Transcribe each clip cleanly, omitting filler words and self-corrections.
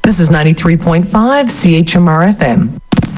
This is 93.5 CHMR FM.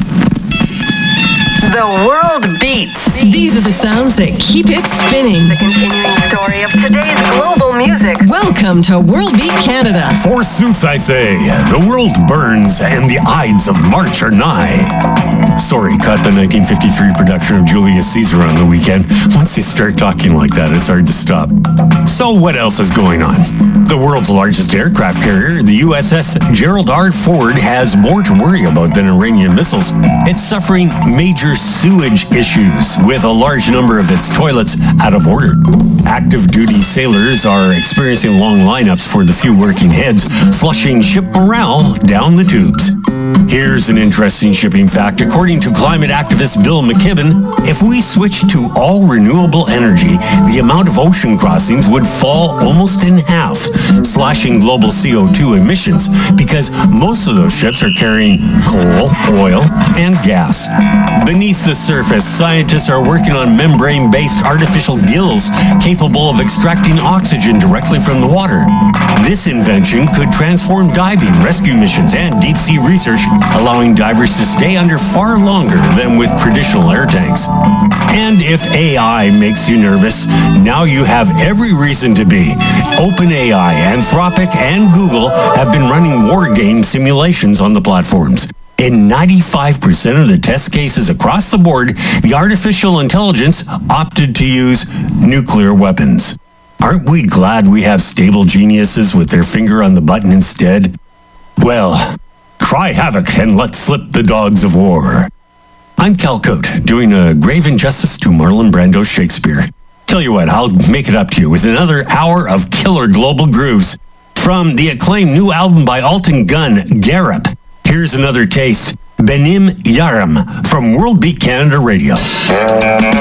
The world beats. These are the sounds that keep it spinning. The continuing story of today's global music. Welcome to World Beat Canada. Forsooth, I say, the world burns and the Ides of March are nigh. Sorry, caught the 1953 production of Julius Caesar on the weekend. Once you start talking like that, it's hard to stop. So what else is going on? The world's largest aircraft carrier, the USS Gerald R. Ford, has more to worry about than Iranian missiles. It's suffering major sewage issues, with a large number of its toilets out of order. Active duty sailors are experiencing long lineups for the few working heads, flushing ship morale down the tubes. Here's an interesting shipping fact. According to climate activist Bill McKibben, if we switch to all renewable energy, the amount of ocean crossings would fall almost in half, slashing global CO2 emissions, because most of those ships are carrying coal, oil, and gas. Beneath the surface, scientists are working on membrane-based artificial gills capable of extracting oxygen directly from the water. This invention could transform diving, rescue missions, and deep-sea research, allowing divers to stay under far longer than with traditional air tanks. And if AI makes you nervous, now you have every reason to be. OpenAI, Anthropic, and Google have been running war game simulations on the platforms. In 95% of the test cases across the board, the artificial intelligence opted to use nuclear weapons. Aren't we glad we have stable geniuses with their finger on the button instead? Well, cry havoc and let slip the dogs of war. I'm Cal Cote, doing a grave injustice to Marlon Brando's Shakespeare. Tell you what, I'll make it up to you with another hour of killer global grooves. From the acclaimed new album by Alton Gunn, Garrep, here's another taste, Benim Yarim, from World Beat Canada Radio.